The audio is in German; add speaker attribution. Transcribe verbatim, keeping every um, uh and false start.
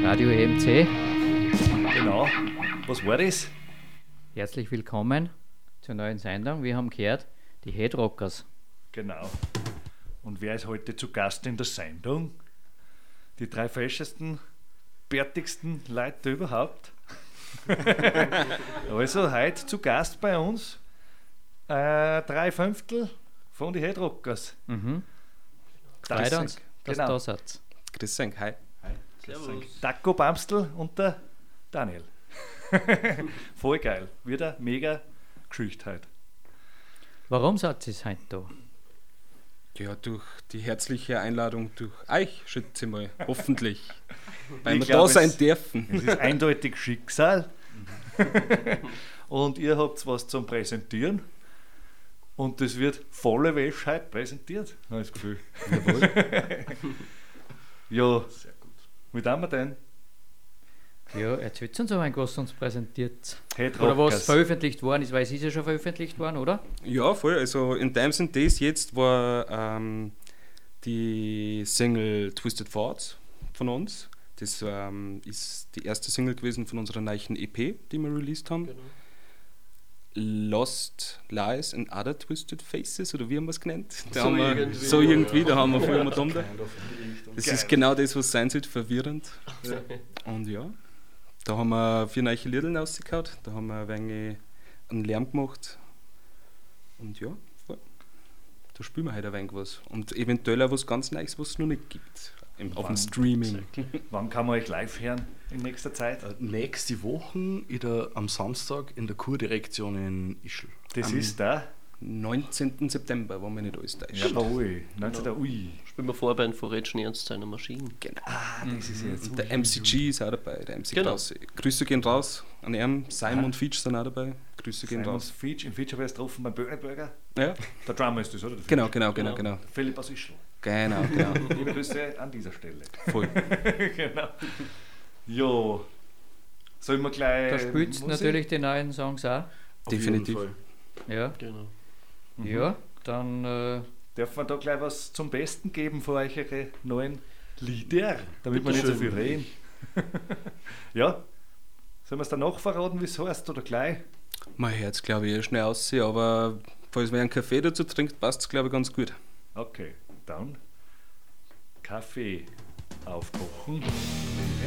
Speaker 1: Radio E M C.
Speaker 2: Genau. Was war das?
Speaker 1: Herzlich willkommen zur neuen Sendung. Wir haben gehört, die Headrockers.
Speaker 2: Genau. Und wer ist heute zu Gast in der Sendung? Die drei feschesten, bärtigsten Leute überhaupt. Also heute zu Gast bei uns äh, drei Fünftel von die Headrockers.
Speaker 1: Mhm.
Speaker 2: Das
Speaker 1: Freut uns,
Speaker 2: sind-
Speaker 1: dass
Speaker 2: genau.
Speaker 1: ihr da seid.
Speaker 3: Grüß euch, hi.
Speaker 2: Servus. Taco Bamstel und der Daniel. Voll geil. Wieder mega Geschichte heute.
Speaker 1: Warum seid ihr heute da?
Speaker 3: Ja, durch die herzliche Einladung durch euch, schätze ich mal, hoffentlich. Weil
Speaker 2: Ich
Speaker 3: wir
Speaker 2: glaub,
Speaker 3: da sein
Speaker 2: es-
Speaker 3: dürfen.
Speaker 2: Es ist eindeutig Schicksal. Und ihr habt was zum Präsentieren. Und das wird volle Wäsche heute präsentiert, habe ich das Gefühl.
Speaker 3: Jawohl.
Speaker 2: Ja, sehr gut. Wie tun wir denn?
Speaker 1: Ja, erzählt uns aber ein, was uns präsentiert.
Speaker 2: Headrockers.
Speaker 1: Oder was veröffentlicht worden ist, weil es ist ja schon veröffentlicht worden, oder?
Speaker 3: Ja, voll. Also in Times and Days jetzt war ähm, die Single Twisted Thoughts von uns. Das ähm, ist die erste Single gewesen von unserer neuen E P, die wir released haben.
Speaker 4: Genau.
Speaker 3: Lost Lies and Other Twisted Faces, oder wie haben wir es genannt? Da
Speaker 4: So
Speaker 3: haben wir,
Speaker 4: irgendwie,
Speaker 3: so irgendwie,
Speaker 4: ja.
Speaker 3: da haben wir früher mal dumm da. Das
Speaker 2: Geil.
Speaker 3: ist genau das, was sein sollte, verwirrend. Und ja, da haben wir vier neue Lieder rausgehauen, da haben wir ein wenig einen Lärm gemacht. Und ja, voll. Da spielen wir heute ein wenig was. Und eventuell auch was ganz Neues, was es noch nicht gibt. Im, auf dem
Speaker 2: Wann?
Speaker 3: Streaming.
Speaker 2: Wann kann man euch live hören in nächster Zeit?
Speaker 4: Äh, Nächste Woche in der, am Samstag in der Kurdirektion in Ischl.
Speaker 2: Das
Speaker 4: Am-
Speaker 2: ist da.
Speaker 3: neunzehnten September, wenn wir nicht alles täuscht.
Speaker 2: Jawohl. neunzehnten Ui.
Speaker 4: Spielen wir Vorband von Red Ernst seiner Maschine.
Speaker 3: Genau.
Speaker 2: Ah, das ist jetzt.
Speaker 3: Und der M C G ist auch dabei, der M C
Speaker 4: Genau.
Speaker 3: Klaus. Grüße gehen raus an ihm, Simon
Speaker 2: Aha.
Speaker 3: und Fitch sind auch dabei. Grüße gehen
Speaker 2: Simon
Speaker 3: raus.
Speaker 2: Fitch. In Fitch habe ich erst getroffen beim Böhneberger.
Speaker 3: Ja,
Speaker 2: Der Drummer ist das, oder? Der
Speaker 3: genau,
Speaker 2: Fitch.
Speaker 3: genau, genau,
Speaker 4: Genau.
Speaker 3: genau.
Speaker 2: Philipp aus Ischl.
Speaker 3: Genau, genau.
Speaker 2: Liebe Grüße an dieser Stelle.
Speaker 3: Voll.
Speaker 2: Genau. Ja. Sollen wir gleich.
Speaker 1: Da spielt
Speaker 2: Musik?
Speaker 1: natürlich die neuen Songs auch.
Speaker 4: Auf
Speaker 3: Definitiv.
Speaker 4: jeden Fall.
Speaker 1: Ja,
Speaker 4: Genau.
Speaker 2: Mhm.
Speaker 1: ja dann äh,
Speaker 2: Dürfen wir da gleich was zum Besten geben für euch eure neuen Lieder, damit wir nicht so viel
Speaker 4: Bitteschön.
Speaker 2: reden. Ja? Sollen wir es danach verraten, wie es heißt, oder gleich?
Speaker 3: Mein Herz glaube ich eh schnell aussehen, aber falls wer einen Kaffee dazu trinkt, passt es glaube ich ganz gut.
Speaker 2: Okay, dann Kaffee aufkochen.